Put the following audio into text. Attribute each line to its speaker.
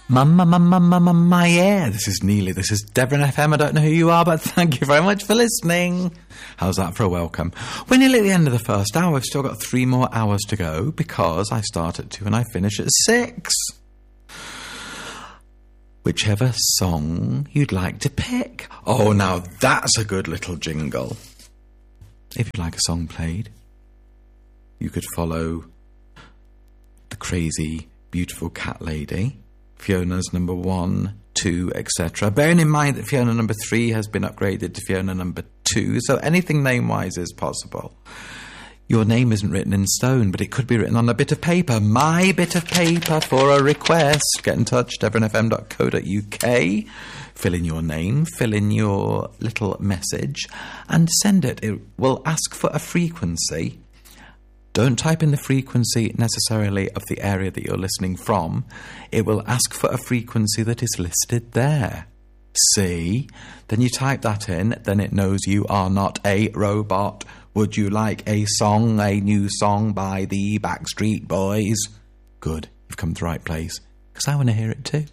Speaker 1: Mama, yeah. This is Neely. This is Devon FM. I don't know who you are, but thank you very much for listening. How's that for a welcome? We're nearly at the end of the first hour. We've still got 3 more hours to go because I start at 2 and I finish at 6. Whichever song you'd like to pick. Oh, now that's a good little jingle. If you'd like a song played, you could follow the crazy, beautiful cat lady, Fiona's number 1, 2, etc. Bearing in mind that Fiona number 3 has been upgraded to Fiona number 2, so anything name-wise is possible. Your name isn't written in stone, but it could be written on a bit of paper. My bit of paper for a request. Get in touch, devonfm.co.uk. Fill in your name, fill in your little message, and send it. It will ask for a frequency. Don't type in the frequency necessarily of the area that you're listening from. It will ask for a frequency that is listed there. See? Then you type that in, then it knows you are not a robot. Would you like a song, a new song by the Backstreet Boys? Good, you've come to the right place, because I want to hear it too.